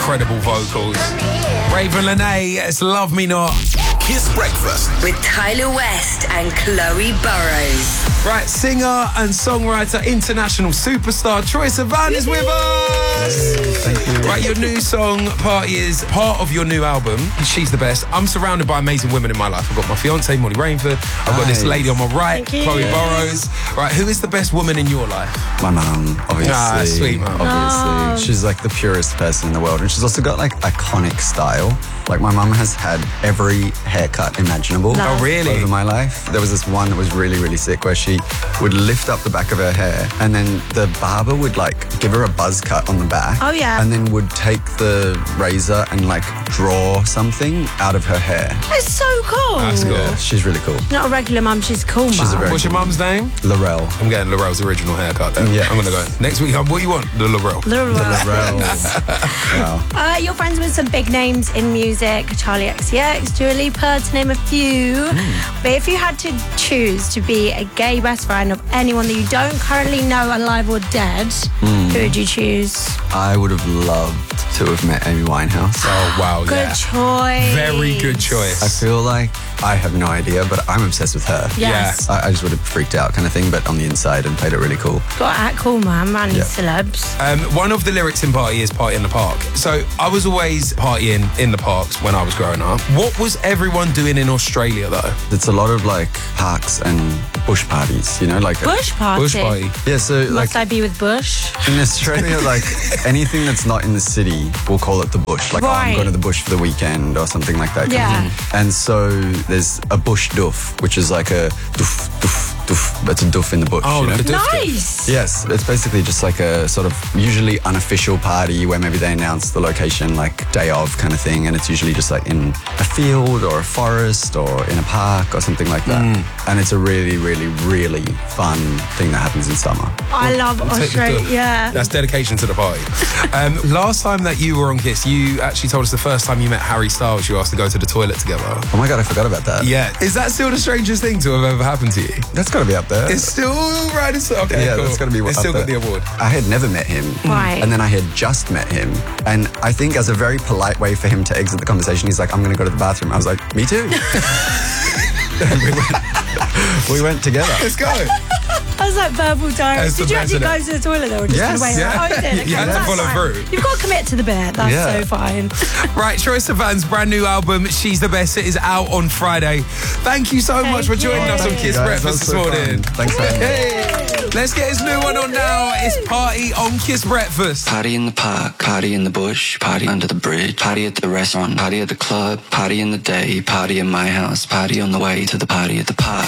incredible vocals. Raven Lenae, it's Love Me Not. Kiss Breakfast with Tyler West and Chloe Burrows. Right, singer and songwriter, international superstar Troye Sivan is with us. Thank you. Right, your new song, Party, is part of your new album, She's the Best. I'm surrounded by amazing women in my life. I've got my fiance, Molly Rainford. I've got this lady on my right, Chloe Burrows. Right, who is the best woman in your life? My mum, obviously. Ah, sweet mum. Obviously. She's like the purest person in the world. And she's also got like iconic style. Like my mum has had every haircut imaginable. Oh, really? Over my life. There was this one that was really, really sick where she would lift up the back of her hair and then the barber would like give her a buzz cut on the back. Oh, yeah. And then would take the razor and like draw something out of her hair. That's so cool. That's cool. Yeah, she's really cool. Not a regular mum, she's cool mum. She's a very What's your mum's name? Laurel. I'm getting Laurel's original haircut then. Yeah. I'm going to go. Next week, what do you want? The Laurel. Laurel. Wow. You're friends with some big names in music, Charlie XCX, Dua Lipa, to name a few. But if you had to choose to be a gay best friend of anyone that you don't currently know, alive or dead, who would you choose? I would have loved to have met Amy Winehouse. Oh, wow, Good choice. Very good choice. I feel like I have no idea, but I'm obsessed with her. Yes. I just would have freaked out kind of thing, but on the inside and played it really cool. Got to act cool, man. Man needs celebs. One of the lyrics in Party is Party in the Park. So I was always partying in the parks when I was growing up. What was everyone doing in Australia, though? It's a lot of like parks and bush parties, you know, like Bush party. Bush party. Yeah, so like Must I be with Bush? in Australia, like anything that's not in the city, we'll call it the bush. Like, oh, I'm Right. going to the bush for the weekend or something like that. Yeah. And so there's a bush doof, which is like a doof, doof, doof. That's a doof in the bush. Oh, you know? like a doof. Nice. Yes, it's basically just like a sort of usually unofficial party where maybe they announce the location like day of kind of thing, and it's usually just like in a field or a forest or in a park or something like that. And it's a really, really, really fun thing that happens in summer. I love Take the Australia. doof. Yeah. That's dedication to the party. Last time that you were on Kiss, you actually told us the first time you met Harry Styles, you asked to go to the toilet together. Oh my God, I forgot about that. Yeah. Is that still the strangest thing to have ever happened to you? That's got to be up there. It's still right. It's okay. Yeah, cool. that's got to be It's up still there. got the award. I had never met him. Right. And then I had just met him. And I think as a very polite way for him to exit the conversation, he's like, I'm going to go to the bathroom. I was like, me too. we went together. Let's go. I was like verbal diaries. That's the Did you best, actually isn't go to the toilet though? Or just Yes. wait? Yeah. Oh, you did. Okay, You had to that's follow fine. through. You've got to commit to the bit. That's Yeah. so fine. Right, Troye Sivan's brand new album, She's the Best, is out on Friday. Thank you so much for joining us on Kiss Guys, Breakfast that this was so morning. fun. Thanks for having me. Hey, let's get his new one on now. It's Party on Kiss Breakfast. Party in the park, party in the bush, party under the bridge, party at the restaurant, party at the club, party in the day, party in my house, party on the way to the party at the park.